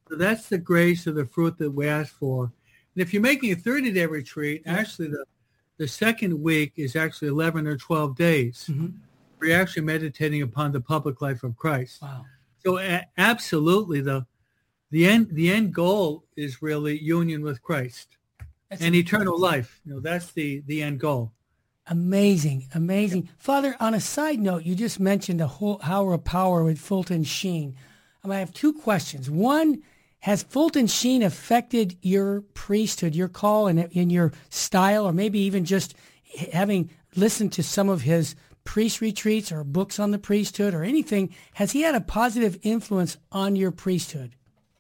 So that's the grace or the fruit that we ask for. And if you're making a 30-day retreat, actually the second week is actually 11 or 12 days. Mm-hmm. We're actually meditating upon the public life of Christ. Wow. So absolutely, the end goal is really union with Christ and eternal life. That's the end goal. Amazing. Father, on a side note, you just mentioned the whole Hour of Power with Fulton Sheen. I have two questions. One, has Fulton Sheen affected your priesthood, your call, and in your style, or maybe even just having listened to some of his priest retreats or books on the priesthood or anything? Has he had a positive influence on your priesthood?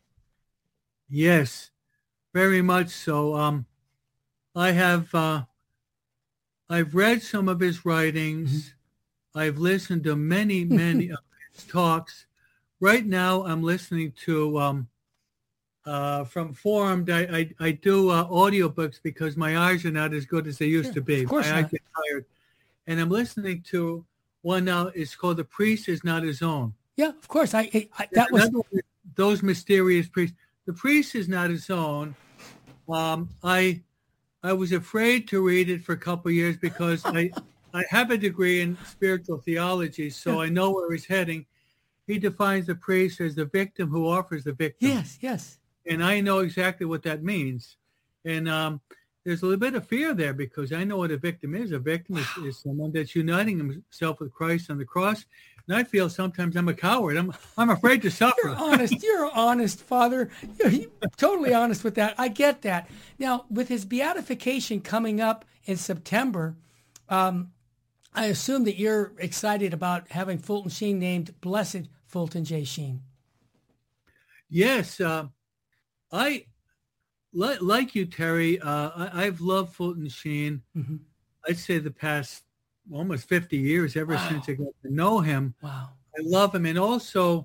Yes, very much so. I've read some of his writings. Mm-hmm. I've listened to many of his talks. Right now, I'm listening to from Formed. I do audiobooks because my eyes are not as good as they used to be. Of course, my eyes get tired. And I'm listening to one now. It's called "The Priest Is Not His Own." Yeah, of course. Those mysterious priests. The priest is not his own. I was afraid to read it for a couple of years because I have a degree in spiritual theology, so I know where he's heading. He defines the priest as the victim who offers the victim. Yes. And I know exactly what that means. And there's a little bit of fear there because I know what a victim is. A victim is someone that's uniting himself with Christ on the cross. And I feel sometimes I'm a coward. I'm afraid to suffer. You're honest, Father. You're totally honest with that. I get that. Now, with his beatification coming up in September, I assume that you're excited about having Fulton Sheen named Blessed Fulton J. Sheen. Yes. I like you, Terry. I've loved Fulton Sheen. Mm-hmm. I'd say the past almost 50 years, ever since I got to know him. Wow. I love him. And also,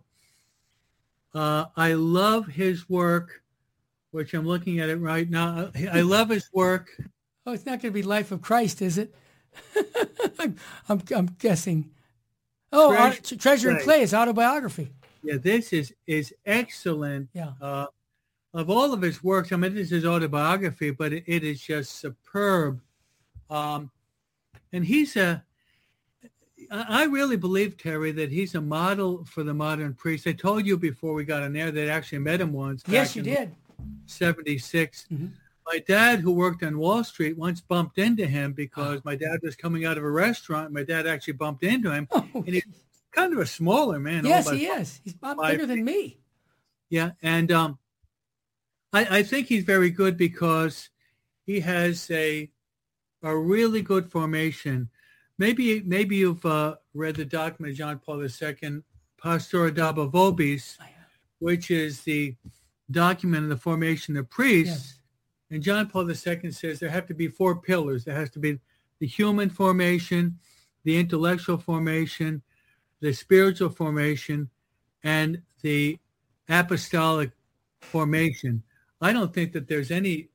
I love his work, which I'm looking at it right now. I love his work. Oh, it's not going to be Life of Christ, is it? I'm guessing. Oh, Treasure and Clay is autobiography. Yeah, this is excellent. Yeah. Of all of his works, I mean, this is autobiography, but it is just superb. And I really believe, Terry, that he's a model for the modern priest. I told you before we got on there that I actually met him once. Yes, you did. 76. Mm-hmm. My dad, who worked on Wall Street, once bumped into him because my dad was coming out of a restaurant. My dad actually bumped into him. And he's kind of a smaller man. Yes, he is. He's a lot bigger than me. Yeah, and I think he's very good because he has a really good formation. Maybe you've read the document of John Paul II, Pastora Dabo Vobis, which is the document of the formation of priests. Yes. And John Paul II says there have to be 4 pillars. There has to be the human formation, the intellectual formation, the spiritual formation, and the apostolic formation. I don't think that there's any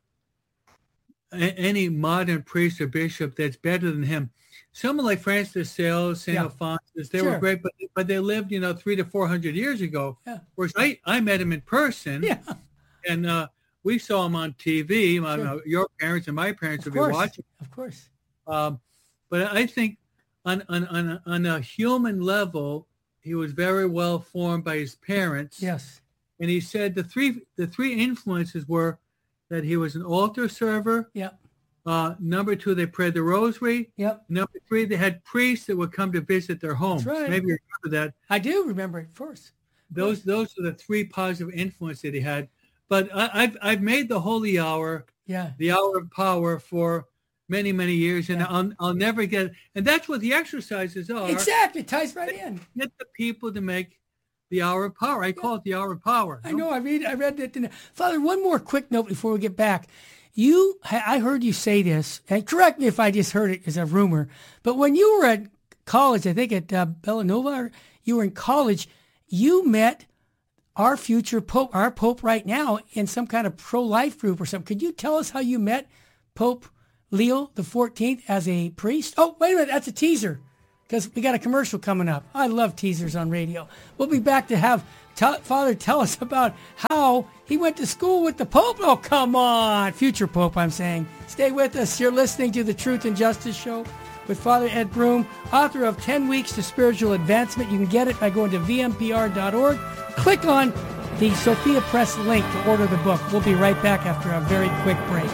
modern priest or bishop that's better than him. Someone like Francis de Sales, St. Alphonsus, they were great, but they lived, 300 to 400 years ago. Yeah. Whereas I met him in person, and we saw him on TV. Your parents and my parents would be watching. Of course. But I think on a human level, he was very well formed by his parents. Yes. And he said the three influences were that he was an altar server. Yep. Number 2, they prayed the rosary. Yep. Number 3, they had priests that would come to visit their homes. That's right. Maybe you remember that. I do remember it, of course. Those are the 3 positive influences that he had. But I've made the holy hour, the hour of power, for many, many years, and I'll never get it. And that's what the exercises are. Exactly. It ties right in. Get the people to make the hour of power. I call it the hour of power. I know. I read that. Father, one more quick note before we get back. I heard you say this, and correct me if I just heard it as a rumor, but when you were at college, I think at Villanova, you were in college, you met our future Pope, our Pope right now, in some kind of pro-life group or something. Could you tell us how you met Pope Leo the 14th as a priest? Oh, wait a minute. That's a teaser. because we got a commercial coming up. I love teasers on radio. We'll be back to have Father tell us about how he went to school with the Pope. Oh, come on. Future Pope, I'm saying. Stay with us. You're listening to the Truth and Justice Show with Father Ed Broom, author of 10 Weeks to Spiritual Advancement. You can get it by going to vmpr.org. Click on the Sophia Press link to order the book. We'll be right back after a very quick break.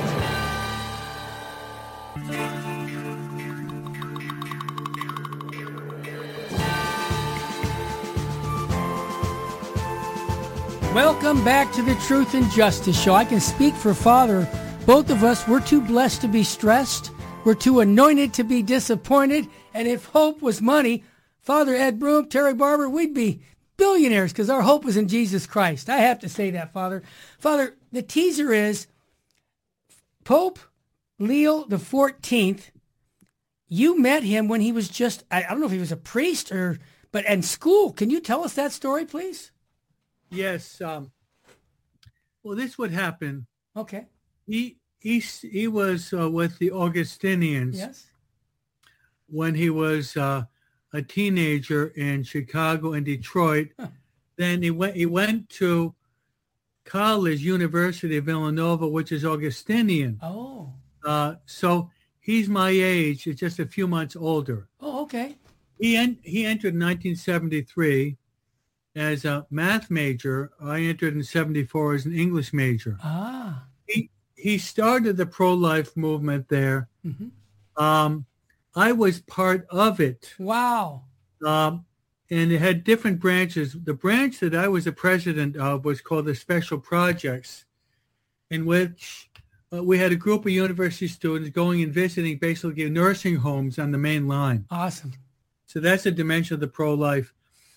Welcome back to the Truth and Justice Show. I can speak for Father. Both of us, we're too blessed to be stressed. We're too anointed to be disappointed. And if hope was money, Father Ed Broom, Terry Barber, we'd be billionaires because our hope is in Jesus Christ. I have to say that, Father. Father, the teaser is Pope Leo the 14th. You met him when he was just, I don't know if he was a priest but in school. Can you tell us that story, please? Yes. Well, this would happen. Okay. He was with the Augustinians. Yes. When he was a teenager in Chicago and Detroit. Huh. Then he went to college, University of Villanova, which is Augustinian. Oh. So he's my age. He's just a few months older. Oh, okay. He entered in 1973 as a math major. I entered in 74 as an English major. Ah. He started the pro-life movement there. Mm-hmm. I was part of it. Wow. And it had different branches. The branch that I was the president of was called the Special Projects, in which we had a group of university students going and visiting basically nursing homes on the main line. Awesome. So that's a dimension of the pro-life.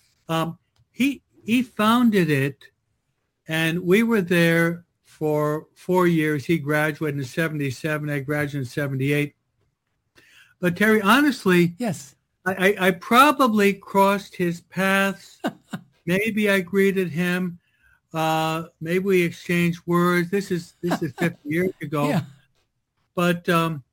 He founded it, and we were there for 4 years. He graduated in 77. I graduated in 78. But Terry, honestly, yes, I probably crossed his paths. Maybe I greeted him. Maybe we exchanged words. This is 50 years ago. Yeah. But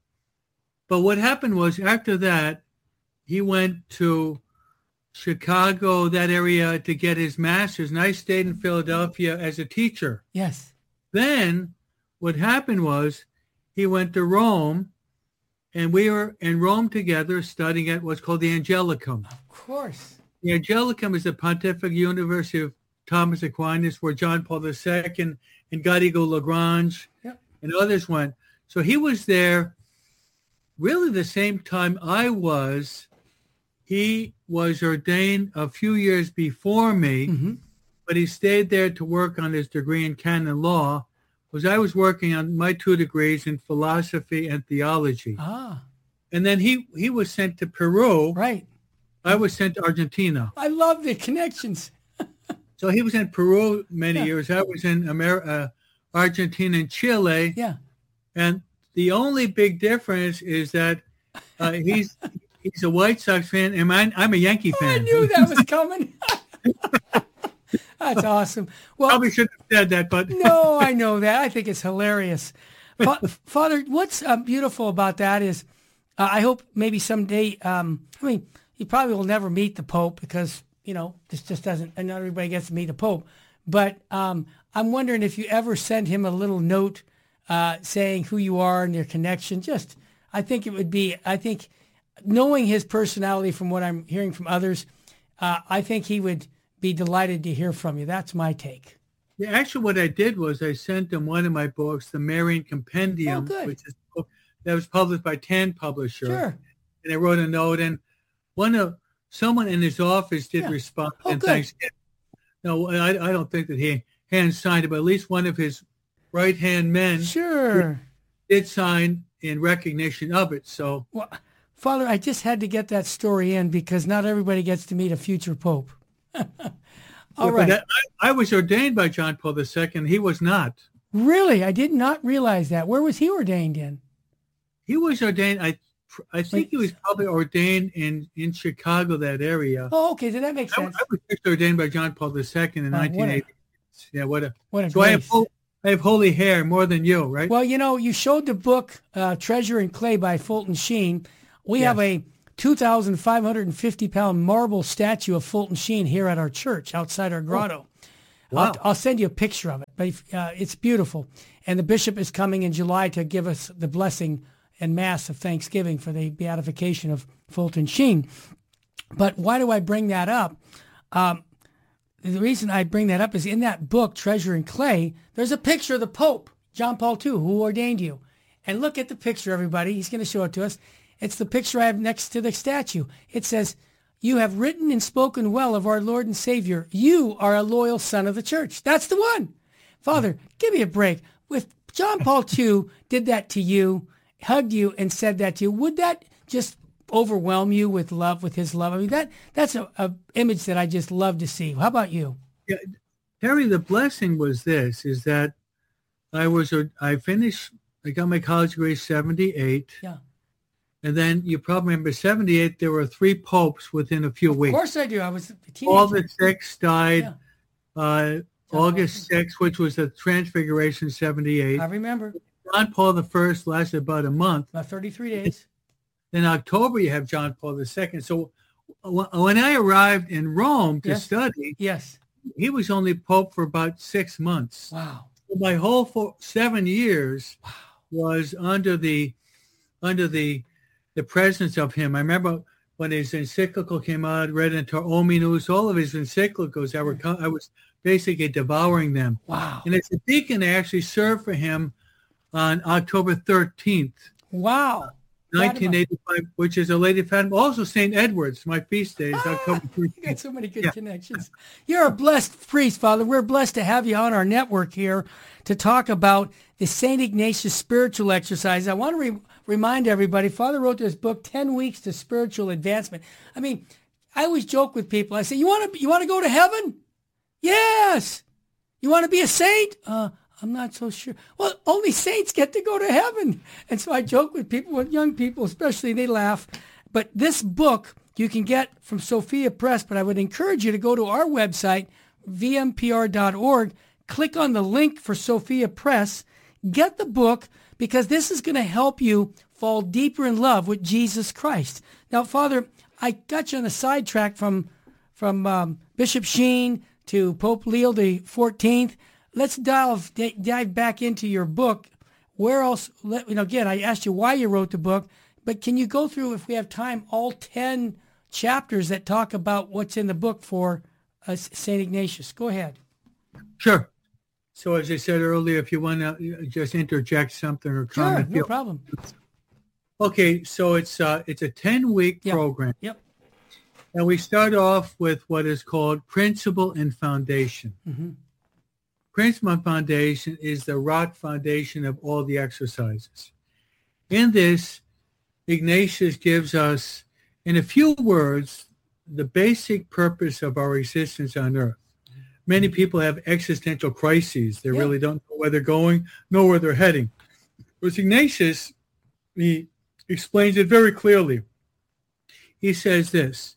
what happened was after that, he went to Chicago, that area, to get his master's, and I stayed in Philadelphia as a teacher. Yes. Then what happened was he went to Rome, and we were in Rome together studying at what's called the Angelicum. Of course. The Angelicum is the Pontifical University of Thomas Aquinas, where John Paul II and Gadigo Lagrange and others went. So he was there really the same time I was. He was ordained a few years before me, mm-hmm. but he stayed there to work on his degree in canon law, because I was working on my 2 degrees in philosophy and theology. Ah. And then he was sent to Peru. Right. I was sent to Argentina. I love the connections. So he was in Peru many years. I was in Argentina and Chile. Yeah. And the only big difference is that he's a White Sox fan, and I'm a Yankee fan. I knew that was coming. That's awesome. Well, probably shouldn't have said that, but no, I know that. I think it's hilarious. Father, what's beautiful about that is, I hope maybe someday. You probably will never meet the Pope because this just doesn't, and not everybody gets to meet the Pope. But I'm wondering if you ever send him a little note saying who you are and your connection. I think it would be. I think knowing his personality from what I'm hearing from others, I think he would be delighted to hear from you. That's my take. Yeah, actually, what I did was I sent him one of my books, The Marian Compendium, which is a book that was published by Tan Publisher. Sure. And I wrote a note, and someone in his office did respond. And thanks. No, I don't think that he hand signed it, but at least one of his right hand men did sign in recognition of it. So, well, Father, I just had to get that story in because not everybody gets to meet a future Pope. All right. I was ordained by John Paul II. He was not. Really? I did not realize that. Where was he ordained in? He was ordained, I think he was probably ordained in Chicago, that area. Oh, okay. So that makes sense. I was just ordained by John Paul II in 1980. What a so I have holy hair more than you, right? Well, you showed the book Treasure in Clay by Fulton Sheen. We have a 2,550-pound marble statue of Fulton Sheen here at our church outside our grotto. Wow. I'll send you a picture of it, but it's beautiful. And the bishop is coming in July to give us the blessing and Mass of Thanksgiving for the beatification of Fulton Sheen. But why do I bring that up? The reason I bring that up is in that book, Treasure in Clay, there's a picture of the Pope, John Paul II, who ordained you. And look at the picture, everybody. He's going to show it to us. It's the picture I have next to the statue. It says, "You have written and spoken well of our Lord and Savior. You are a loyal son of the church." That's the one. Father, give me a break. If John Paul II did that to you, hugged you and said that to you, would that just overwhelm you with love, with his love? I mean, that's a image that I just love to see. How about you? Yeah, Terry, the blessing was this, is that I got my college degree 78. Yeah. And then you probably remember 78, there were 3 popes within a few weeks. Of course I do. I was a teenager. Paul VI died Yeah. August 6th, which was the Transfiguration 78. I remember. John Paul I lasted about a month. About 33 days. In October, you have John Paul II. So when I arrived in Rome to study, Yes. he was only Pope for about 6 months. Wow. So my whole 7 years was under the presence of him. I remember when his encyclical came out, read Inter Hominus, all of his encyclicals, I was basically devouring them. Wow. And as a deacon, I actually served for him on October 13th. Wow. 1985, which is a Lady of Fatima. Also St. Edward's, my feast day is October 13th. You got so many good connections. You're a blessed priest, Father. We're blessed to have you on our network here to talk about the St. Ignatius spiritual exercise. I want to remind everybody, Father wrote this book, 10 Weeks to Spiritual Advancement. I mean, I always joke with people. I say, you want to go to heaven? Yes. You want to be a saint? I'm not so sure. Well, only saints get to go to heaven. And so I joke with people, with young people especially, they laugh. But this book you can get from Sophia Press, but I would encourage you to go to our website, vmpr.org, click on the link for Sophia Press, get the book, because this is going to help you fall deeper in love with Jesus Christ. Now, Father, I got you on a sidetrack from Bishop Sheen to Pope Leo the 14th. Let's dive back into your book. Where else? Again, I asked you why you wrote the book, but can you go through, if we have time, all 10 chapters that talk about what's in the book for St. Ignatius? Go ahead. Sure. So as I said earlier, if you want to just interject something or comment. Sure, no problem. Okay, so it's a 10-week program. Yep. And we start off with what is called Principle and Foundation. Mm-hmm. Principle and Foundation is the rock foundation of all the exercises. In this, Ignatius gives us, in a few words, the basic purpose of our existence on earth. Many people have existential crises. They really don't know where they're going, nor where they're heading. With Ignatius, he explains it very clearly. He says this: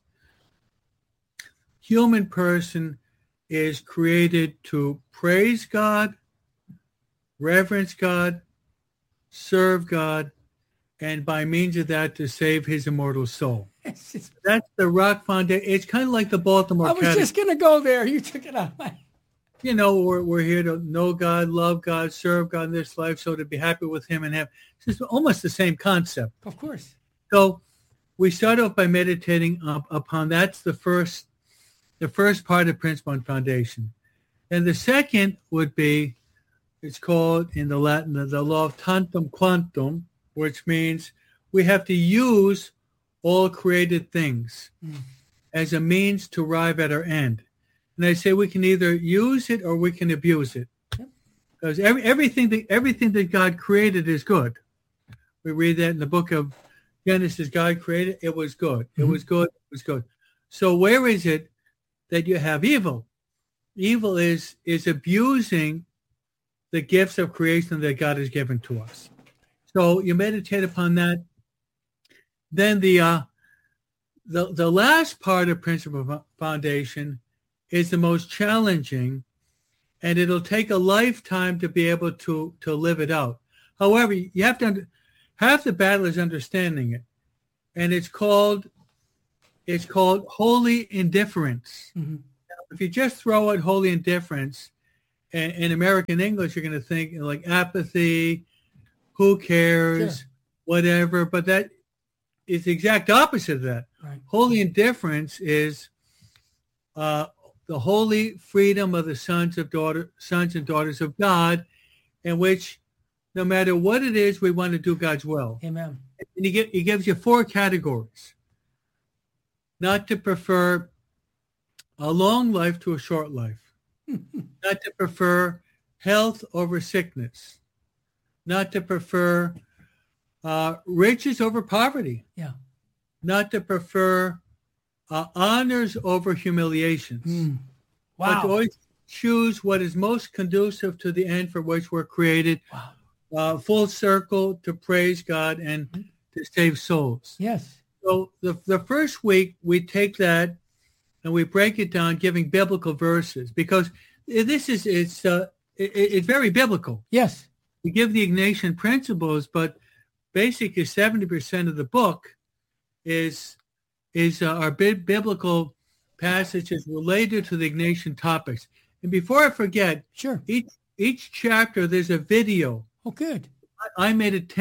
human person is created to praise God, reverence God, serve God, and by means of that to save his immortal soul. That's the rock foundation. It's kind of like the Baltimore I was just going to go there. You took it out. We're here to know God, love God, serve God in this life, so to be happy with him and have, it's almost the same concept. Of course. So we start off by meditating upon, that's the first part of Principle and Foundation. And the second would be, it's called in the Latin, the law of tantum quantum, which means we have to use all created things as a means to arrive at our end. And I say we can either use it or we can abuse it. Because everything that God created is good. We read that in the book of Genesis. God created, it was good. It was good. It was good. So where is it that you have evil? Evil is abusing the gifts of creation that God has given to us. So you meditate upon that. Then the last part of Principle Foundation is the most challenging, and it'll take a lifetime to be able to live it out. However, you have to half the battle is understanding it. and it's called Holy Indifference. Mm-hmm. If you just throw out Holy Indifference, in American English, you're going to think like apathy, who cares, Sure. whatever. But that is the exact opposite of that. Right. Holy indifference is the holy freedom of the sons and daughters of God, in which no matter what it is, we want to do God's will. Amen. And he gives you 4 categories. Not to prefer a long life to a short life. Not to prefer health over sickness. Not to prefer riches over poverty. Yeah. Not to prefer honors over humiliations. Wow. But to always choose what is most conducive to the end for which we're created. Wow. Full circle to praise God and to save souls. Yes. So the first week we take that and we break it down, giving biblical verses, because it's very biblical. Yes. We give the Ignatian principles, but basically 70% of the book is our biblical passages related to the Ignatian topics. And before I forget, Sure. Each chapter there's a video. Oh, good. I made a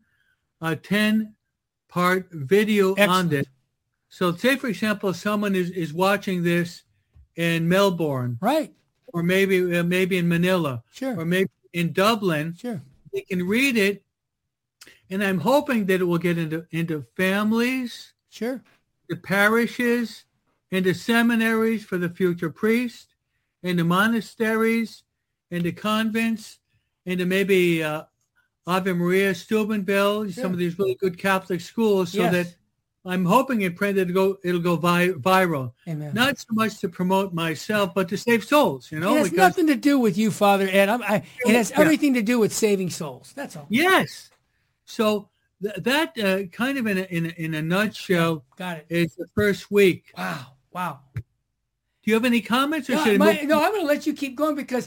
10-part video Excellent. on this. So say, for example, someone is watching this in Melbourne, Right. or maybe in Manila, Sure. or maybe in Dublin. Sure. They can read it, and I'm hoping that it will get into families, Sure. the parishes, into seminaries for the future priest, into monasteries, into convents, into maybe Ave Maria, Steubenville, Sure. some of these really good Catholic schools, so Yes. that I'm hoping and praying that it'll go viral. Amen. Not so much to promote myself, but to save souls. It has nothing to do with you, Father Ed. It has everything to do with saving souls. That's all. Yes. So that kind of in a nutshell Got it. is the first week. Wow. Wow. Do you have any comments? Or No, should I move- I'm going to let you keep going because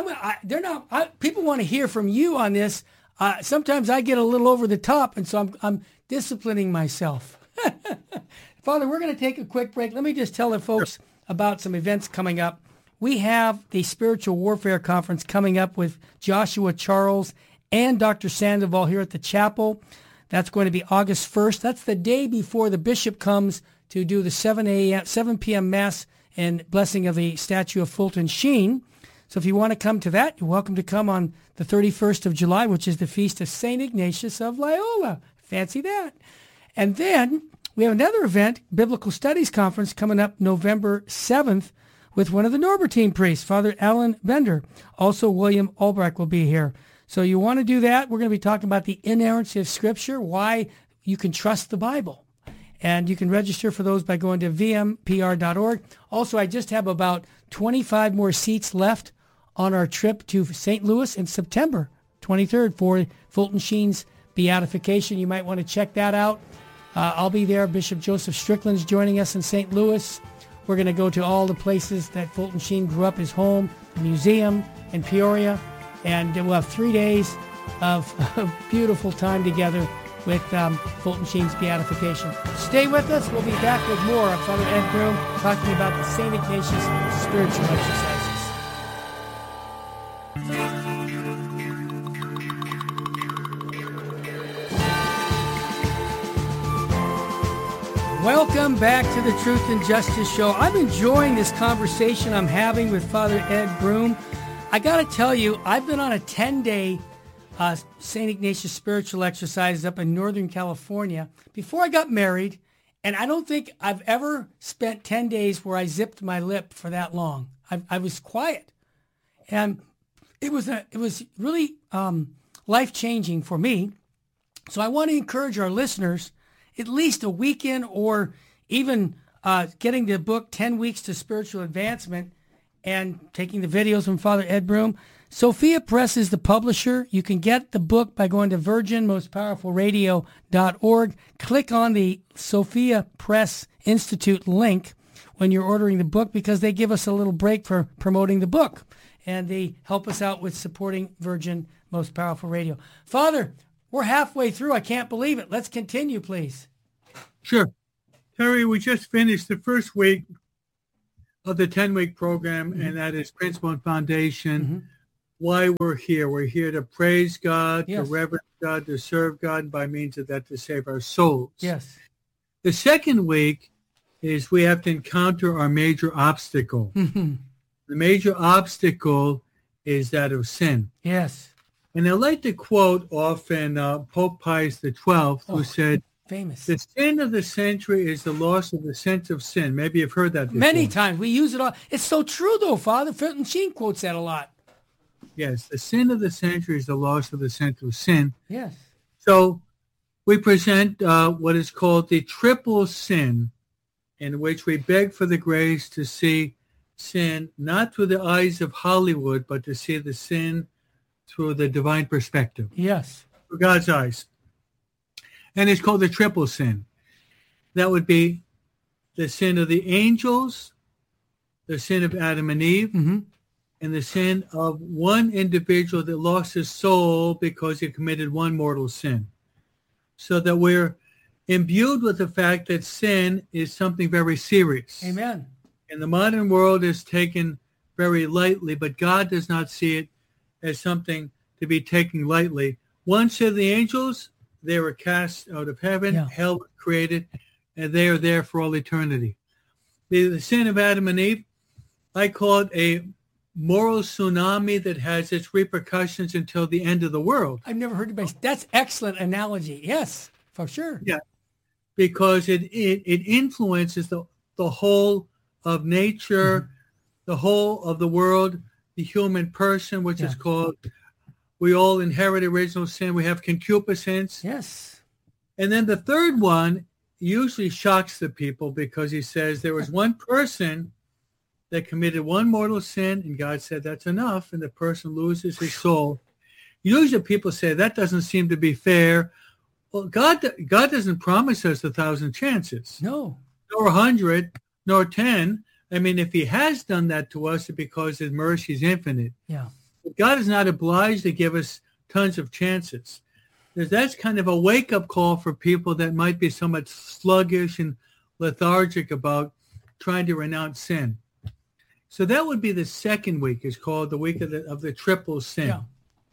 people want to hear from you on this. Sometimes I get a little over the top, and so I'm disciplining myself. Father, we're going to take a quick break. Let me just tell the folks about some events coming up. We have the Spiritual Warfare Conference coming up with Joshua Charles and Dr. Sandoval here at the chapel. That's going to be August 1st. That's the day before the bishop comes to do the 7 p.m. Mass and blessing of the statue of Fulton Sheen. So if you want to come to that, you're welcome to come on the 31st of July, which is the feast of St. Ignatius of Loyola. Fancy that. And then we have another event, Biblical Studies Conference, coming up November 7th with one of the Norbertine priests, Father Alan Bender. Also, William Albrecht will be here. So you want to do that. We're going to be talking about the inerrancy of Scripture, why you can trust the Bible. And you can register for those by going to vmpr.org. Also, I just have about 25 more seats left on our trip to St. Louis in September 23rd for Fulton Sheen's beatification. You might want to check that out. I'll be there. Bishop Joseph Strickland's joining us in St. Louis. We're going to go to all the places that Fulton Sheen grew up, his home, the museum in Peoria. And we'll have 3 days of beautiful time together with Fulton Sheen's beatification. Stay with us. We'll be back with more of Father Ed Broom talking about the St. Ignatius spiritual exercises. Welcome back to the Truth and Justice Show. I'm enjoying this conversation I'm having with Father Ed Broom. I got to tell you, I've been on a 10-day St. Ignatius spiritual exercise up in Northern California before I got married, and I don't think I've ever spent 10 days where I zipped my lip for that long. I was quiet, and it was really life-changing for me. So I want to encourage our listeners, at least a weekend or even getting the book 10 Weeks to Spiritual Advancement and taking the videos from Father Ed Broom. Sophia Press is the publisher. You can get the book by going to virginmostpowerfulradio.org. Click on the Sophia Press Institute link when you're ordering the book because they give us a little break for promoting the book. And they help us out with supporting Virgin Most Powerful Radio. Father, we're halfway through. I can't believe it. Let's continue, please. Sure. Terry, we just finished the first week of the 10-week program, and that is Principle and Foundation. Why we're here. We're here to praise God, to reverence God, to serve God, by means of that to save our souls. Yes. The second week is we have to encounter our major obstacle. The major obstacle is that of sin. Yes. And I like to quote often Pope Pius XII, who said, famous. "The sin of the century is the loss of the sense of sin." Maybe you've heard that before. Many times. We use it all. It's so true, though, Father. Fulton Sheen quotes that a lot. Yes, the sin of the century is the loss of the sense of sin. Yes. So we present what is called the triple sin, in which we beg for the grace to see sin not through the eyes of Hollywood, but to see the sin through the divine perspective. Yes. Through God's eyes. And it's called the triple sin. That would be the sin of the angels, the sin of Adam and Eve, and the sin of one individual that lost his soul because he committed one mortal sin. So that we're imbued with the fact that sin is something very serious. Amen. And the modern world is taken very lightly, but God does not see it as something to be taken lightly. One sin of the angels, they were cast out of heaven, hell was created, and they are there for all eternity. The sin of Adam and Eve, I call it a moral tsunami that has its repercussions until the end of the world. I've never heard anybody. That's excellent analogy. Yes, for sure. Yeah, because it influences the whole of nature, the whole of the world, the human person, which is called, we all inherit original sin. We have concupiscence. Yes. And then the third one usually shocks the people because he says there was one person that committed one mortal sin and God said that's enough, and the person loses his soul. Usually people say that doesn't seem to be fair. Well, God doesn't promise us 1,000 chances. No. Nor 100, nor 10. I mean, if he has done that to us, it's because his mercy is infinite. Yeah. But God is not obliged to give us tons of chances. That's kind of a wake-up call for people that might be somewhat sluggish and lethargic about trying to renounce sin. So that would be the second week. Is called the week of the triple sin. Yeah.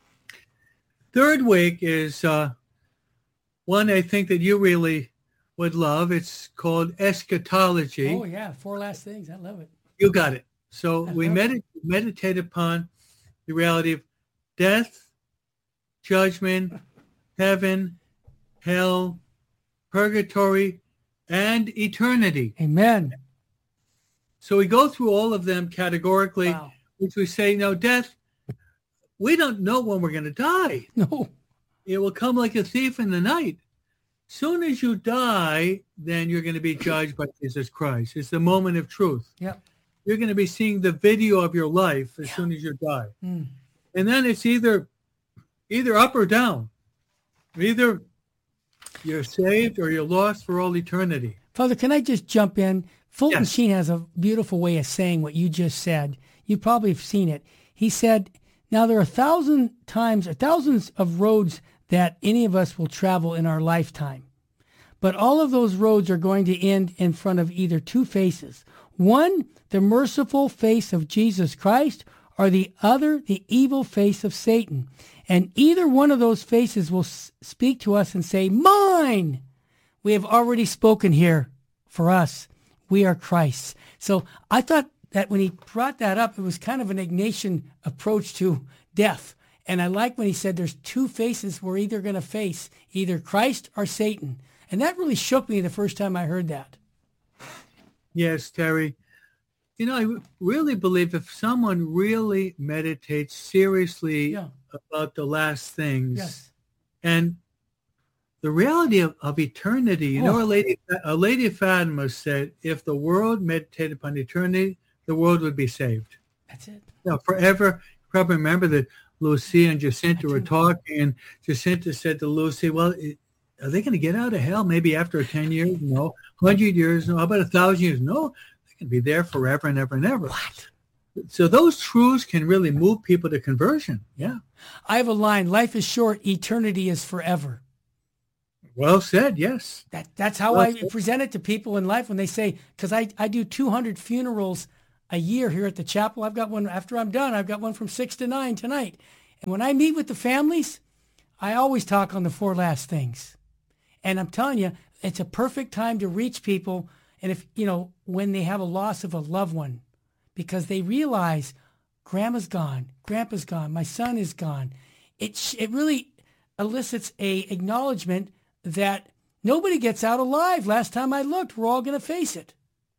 Third week is one I think that you really would love. It's called eschatology. Oh, yeah. 4 last things. I love it. You got it. So we meditate upon the reality of death, judgment, heaven, hell, purgatory, and eternity. Amen. So we go through all of them categorically, which we say, death, we don't know when we're going to die. No. It will come like a thief in the night. Soon as you die, then you're going to be judged by Jesus Christ. It's the moment of truth. Yep. You're going to be seeing the video of your life as soon as you die. And then it's either up or down. Either you're saved or you're lost for all eternity. Father, can I just jump in? Fulton Sheen has a beautiful way of saying what you just said. You probably have seen it. He said, now there are thousands of roads that any of us will travel in our lifetime. But all of those roads are going to end in front of either two faces. One, the merciful face of Jesus Christ, or the other, the evil face of Satan. And either one of those faces will speak to us and say, mine! We have already spoken here for us. We are Christ's. So I thought that when he brought that up, it was kind of an Ignatian approach to death. And I like when he said there's two faces we're either going to face, either Christ or Satan. And that really shook me the first time I heard that. Yes, Terry. I really believe if someone really meditates seriously about the last things and the reality of eternity, a lady of Fatima said, if the world meditated upon eternity, the world would be saved. That's it. Forever. You probably remember that Lucy and Jacinta were talking, and Jacinta said to Lucy, well, are they going to get out of hell maybe after 10 years? No. 100 years? No. How about 1,000 years? No. They can be there forever and ever and ever. What? So those truths can really move people to conversion. Yeah. I have a line, life is short, eternity is forever. Well said. Yes. That's how Well I said. present it to people in life when they say, because I do 200 funerals a year here at the chapel. I've got one after I'm done. I've got one from 6 to 9 tonight. And when I meet with the families, I always talk on the 4 last things. And I'm telling you, it's a perfect time to reach people. And if, when they have a loss of a loved one, because they realize grandma's gone, grandpa's gone, my son is gone. It really elicits a acknowledgement that nobody gets out alive. Last time I looked, we're all going to face it.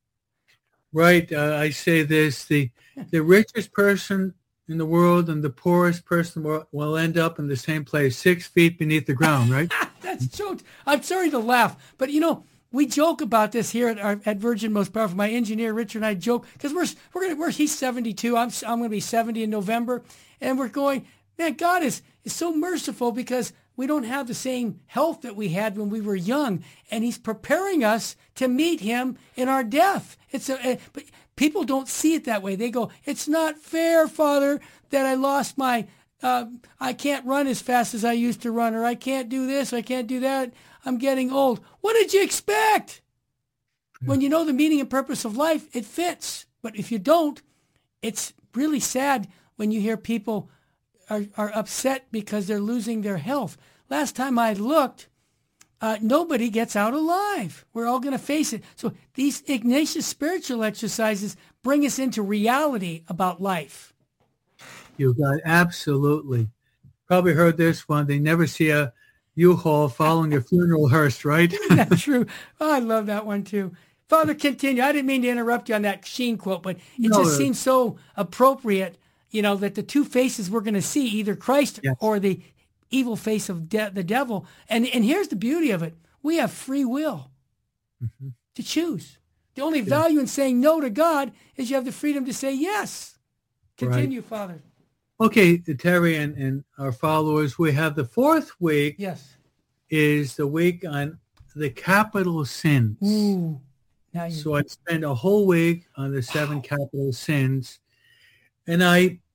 Right. I say this, the richest person in the world and the poorest person will end up in the same place, 6 feet beneath the ground, right? That's true. I'm sorry to laugh, but we joke about this here at Virgin Most Powerful. My engineer Richard and I joke because he's 72. I'm going to be 70 in November, and we're going, man, God is so merciful because we don't have the same health that we had when we were young, and he's preparing us to meet him in our death. But people don't see it that way. They go, it's not fair, Father, that I lost my, I can't run as fast as I used to run, or I can't do this, I can't do that. I'm getting old. What did you expect? When you know the meaning and purpose of life, it fits. But if you don't, it's really sad when you hear people are upset because they're losing their health. Last time I looked, nobody gets out alive. We're all going to face it. So these Ignatius spiritual exercises bring us into reality about life. You got absolutely. Probably heard this one. They never see a U-Haul following a funeral hearse, right? That's true. Oh, I love that one too. Father, continue. I didn't mean to interrupt you on that Sheen quote, but it just seems so appropriate, that the 2 faces we're going to see, either Christ or the evil face of the devil. And here's the beauty of it. We have free will to choose. The only value in saying no to God is you have the freedom to say yes. Continue, right. Father. Okay, Terry and our followers, we have the 4th week. Yes. Is the week on the capital sins. Ooh. So I spent a whole week on the 7 capital sins. And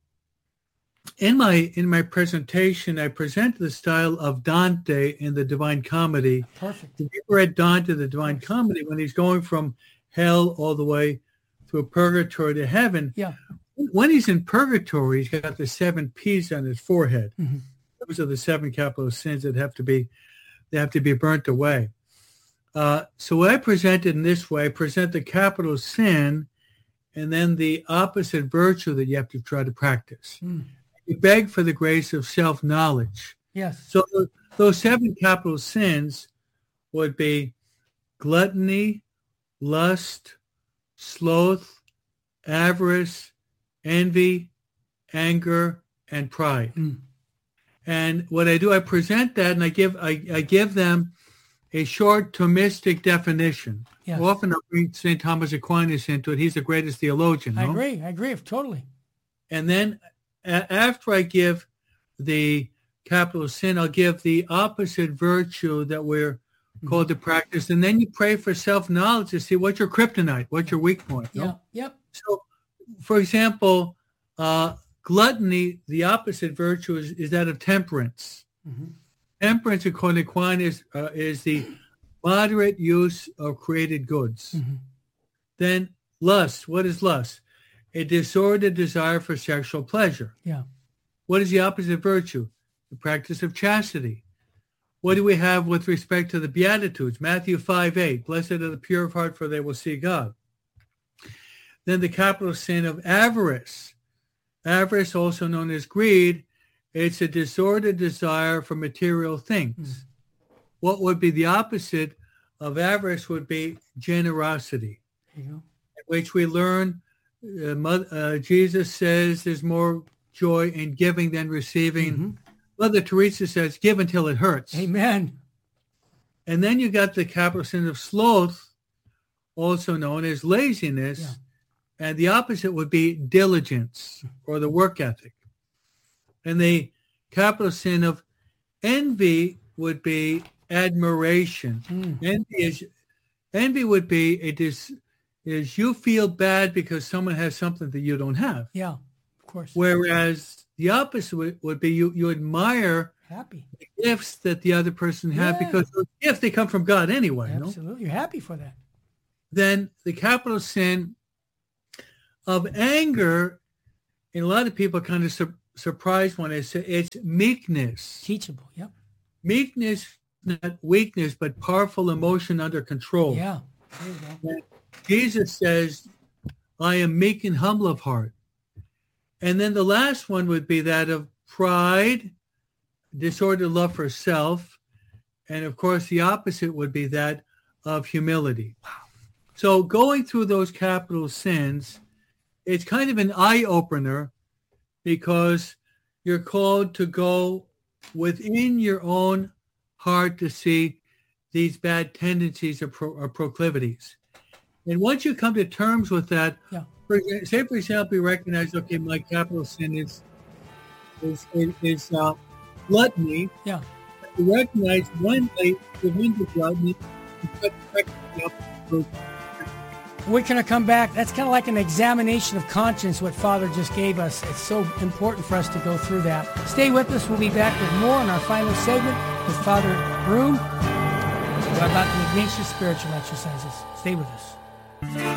in my presentation, I presented the style of Dante in the Divine Comedy. Perfect. If you read Dante, the Divine Comedy, when he's going from hell all the way through purgatory to heaven, when he's in purgatory, he's got the 7 P's on his forehead. Mm-hmm. Those are the 7 capital sins that have to be burnt away. So what I presented in this way, I present the capital sin and then the opposite virtue that you have to try to practice. Mm. You beg for the grace of self-knowledge. Yes. So those 7 capital sins would be gluttony, lust, sloth, avarice, envy, anger, and pride. Mm. And what I do, I present that and I give them a short Thomistic definition. Yes. Often I'll bring St. Thomas Aquinas into it. He's the greatest theologian. I agree, totally. And then after I give the capital sin, I'll give the opposite virtue that we're called to practice. And then you pray for self-knowledge to see what's your kryptonite, what's your weak point. Yeah. No? Yep. So, for example, gluttony, the opposite virtue is that of temperance. Mm-hmm. Temperance, according to Aquinas, is the moderate use of created goods. Mm-hmm. Then lust. What is lust? A disordered desire for sexual pleasure. Yeah. What is the opposite virtue? The practice of chastity. What do we have with respect to the Beatitudes? Matthew 5:8. Blessed are the pure of heart, for they will see God. Then the capital sin of avarice. Avarice, also known as greed, it's a disordered desire for material things. Mm. What would be the opposite of avarice would be generosity, which we learn. Jesus says there's more joy in giving than receiving. Mm-hmm. Mother Teresa says, give until it hurts. Amen. And then you got the capital sin of sloth, also known as laziness. Yeah. And the opposite would be diligence or the work ethic. And the capital sin of envy would be admiration. Mm. Envy would be is you feel bad because someone has something that you don't have. Yeah, course. Whereas the opposite would be you admire Happy. the gifts that the other person had Yeah. because those gifts, they come from God anyway. You know? Absolutely. You're happy for that. Then the capital sin of anger, and a lot of people are kind of surprised when I say it's meekness. Teachable. Yep. Meekness, not weakness, but powerful emotion under control. Yeah. There you go. And Jesus says, I am meek and humble of heart. And then the last one would be that of pride, disordered love for self. And of course, the opposite would be that of humility. Wow. So going through those capital sins, it's kind of an eye-opener because you're called to go within your own heart to see these bad tendencies or proclivities. And once you come to terms with that, Yeah. for example, you recognize, okay, my capital sin is gluttony. Yeah. You recognize when I give into gluttony, you cut practically up those. We're going to come back. That's kind of like an examination of conscience, what Father just gave us. It's so important for us to go through that. Stay with us. We'll be back with more in our final segment with Father Broom about the Ignatius spiritual exercises. Stay with us.